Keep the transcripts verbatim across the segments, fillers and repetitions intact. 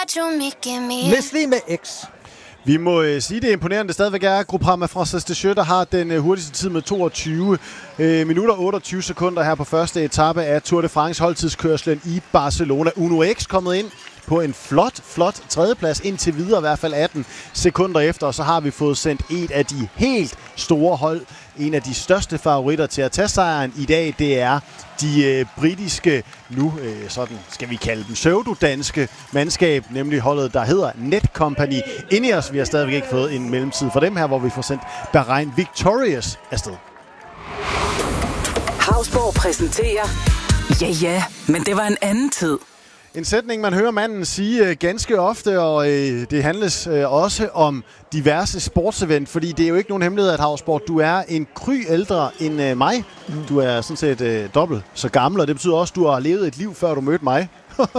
Leslie med X. Vi må øh, sige, det imponerende stadigvæk er Groupama Frances Deschamps, der har den øh, hurtigste tid med toogtyve øh, minutter og otteogtyve sekunder her på første etape af Tour de France holdtidskørslen i Barcelona. Uno X kommet ind på en flot, flot tredjeplads indtil videre, i hvert fald atten sekunder efter, og så har vi fået sendt et af de helt store hold, en af de største favoritter til at tage sejren i dag, det er de øh, britiske, nu øh, sådan skal vi kalde dem pseudodanske mandskab, nemlig holdet, der hedder Netcompany. Ineos, vi har stadigvæk ikke fået en mellemtid for dem her, hvor vi får sendt Bahrain Victorious afsted. Hausborg præsenterer, ja ja, men det var en anden tid. En sætning, man hører manden sige øh, ganske ofte, og øh, det handles øh, også om diverse sportsevent, fordi det er jo ikke nogen hemmelighed, at Hausborg, du er en kry ældre end øh, mig. Du er sådan set øh, dobbelt så gammel, og det betyder også, at du har levet et liv, før du mødte mig.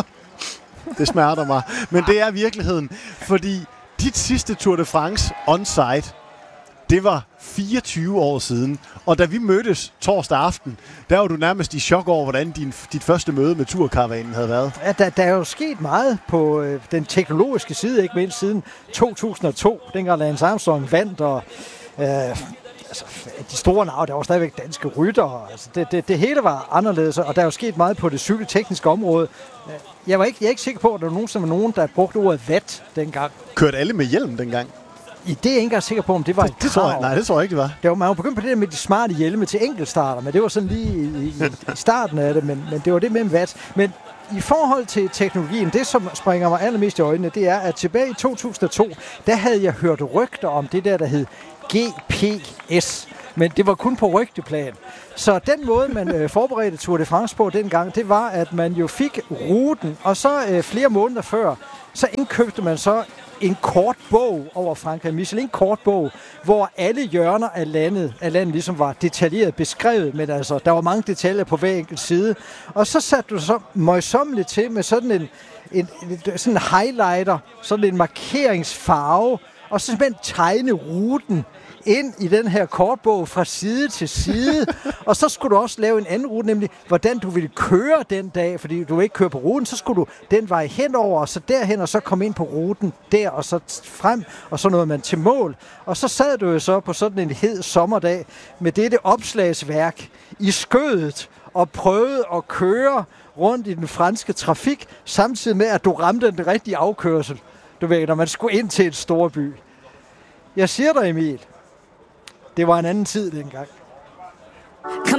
Det smerter mig. Men det er virkeligheden, fordi dit sidste Tour de France on-site, det var fireogtyve år siden, og da vi mødtes torsdag aften, der var du nærmest i chok over, hvordan din, dit første møde med turkaravanen havde været. Ja, der, der er jo sket meget på øh, den teknologiske side, ikke mindst siden to tusind og to, dengang Lance Armstrong vandt, og øh, altså, de store navne, der var stadigvæk danske ryttere. Altså, det, det, det hele var anderledes, og der er jo sket meget på det cykeltekniske område. Jeg, var ikke, jeg er ikke sikker på, at der var nogen, som var nogen, der brugte ordet watt dengang. Kørte alle med hjelm dengang? I det er jeg ikke engang sikker på, om det var det, et det tror jeg, Nej, det tror jeg ikke, det var. Det var man var begyndt på det der med de smarte hjelme til enkeltstarter, men det var sådan lige i, i, i starten af det, men, men det var det med en watt. Men i forhold til teknologien, det som springer mig allermest i øjnene, det er, at tilbage i to tusind og to, der havde jeg hørt rygter om det der, der hed G P S. Men det var kun på rygteplan. Så den måde, man øh, forberedte Tour de France på dengang, det var, at man jo fik ruten, og så øh, flere måneder før, så indkøbte man så en kort bog over Frankrig, Michelin kort bog, hvor alle hjørner af landet, af landet ligesom var detaljeret beskrevet, men altså, der var mange detaljer på hver enkelt side. Og så satte du så møjsommeligt til med sådan en, en, en sådan en highlighter, sådan en markeringsfarve, og så simpelthen tegne ruten ind i den her kortbog fra side til side. Og så skulle du også lave en anden rute, nemlig hvordan du ville køre den dag, fordi du ikke køre på ruten, så skulle du den vej henover, og så derhen, og så komme ind på ruten der, og så frem, og så nåede man til mål. Og så sad du jo så på sådan en hed sommerdag med dette opslagsværk i skødet, og prøvede at køre rundt i den franske trafik, samtidig med, at du ramte den rigtige afkørsel. Du ved, når man skulle ind til et storby. Jeg siger dig, Emil, det var en anden tid dengang.